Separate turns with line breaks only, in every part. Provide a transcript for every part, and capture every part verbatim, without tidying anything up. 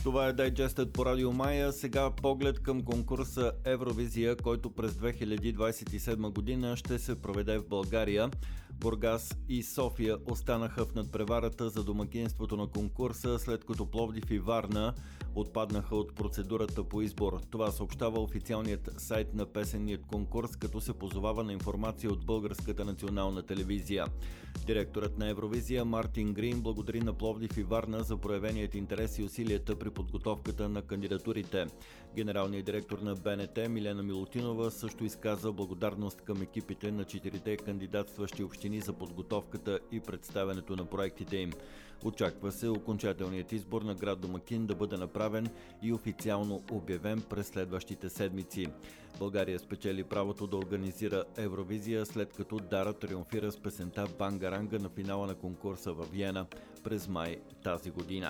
Това е дайджестът по Радио Мая. Сега поглед към конкурса Евровизия, който през две хиляди двадесет и седма година ще се проведе в България. Бургас и София останаха в надпреварата за домакинството на конкурса, след като Пловдив и Варна отпаднаха от процедурата по избор. Това съобщава официалният сайт на песенният конкурс, като се позовава на информация от Българската национална телевизия. Директорът на Евровизия Мартин Грин благодари на Пловдив и Варна за проявеният интерес и усилията при подготовката на кандидатурите. Генералният директор на БНТ Милена Милутинова също изказа благодарност към екипите на четирите кандидатстващи общини за подготовката и представянето на проектите им. Очаква се окончателният избор на град домакин да бъде направен и официално обявен през следващите седмици. България спечели правото да организира Евровизия, след като Дара триумфира с песента Бангаранга на финала на конкурса във Виена през май тази година.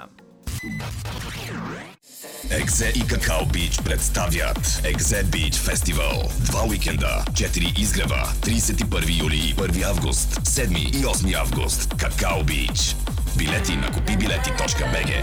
Екзе и Какао Бич представят Екзе Бич Фестивал. Два уикенда, четири изгрева, тридесет и първи юли и първи август, седми и осми август. Какао Бич. Билети на купи билети точка би джи.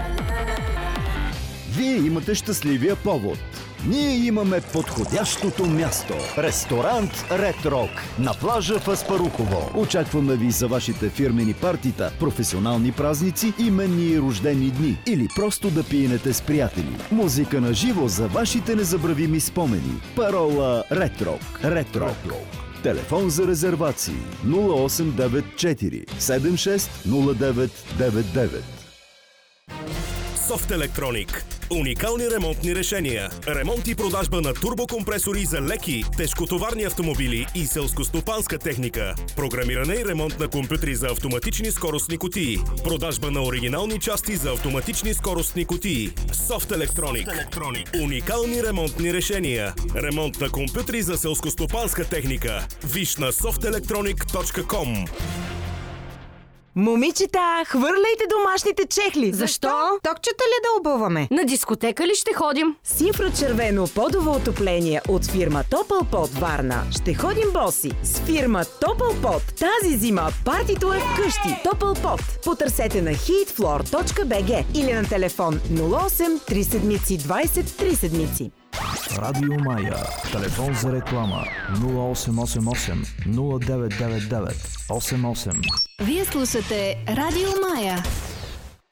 Вие имате щастливия повод. Ние имаме подходящото място. Ресторант Ред Рок на плажа в Аспарухово. Очакваме ви за вашите фирмени партита, професионални празници, именни и рождени дни или просто да пиенете с приятели. Музика на живо за вашите незабравими спомени. Парола Ред Рок. Ред Рок. Телефон за резервации нула осем девет четири седем шест нула девет девет девет.
Софт Електроник. Уникални ремонтни решения. Ремонт и продажба на турбокомпресори за леки, тежкотоварни автомобили и селскостопанска техника. Програмиране и ремонт на компютри за автоматични скоростни кутии. Продажба на оригинални части за автоматични скоростни кутии. Софт Електроник. Уникални ремонтни решения. Ремонт на компютри за селскостопанска техника. Виж на софт електроник точка ком.
Момичета, хвърляйте домашните чехли!
Защо?
Токчета ли да обуваме?
На дискотека ли ще ходим?
С инфрачервено подово отопление от фирма Топълпот Варна ще ходим боси. С фирма Топълпот тази зима партито е вкъщи. Топълпот. Потърсете на хит флор точка би джи или на телефон нула осем три седмици двадесет три седмици.
Радио Мая. Телефон за реклама нула осем осем осем нула девет девет девет осем осем.
Вие слушате Радио Мая.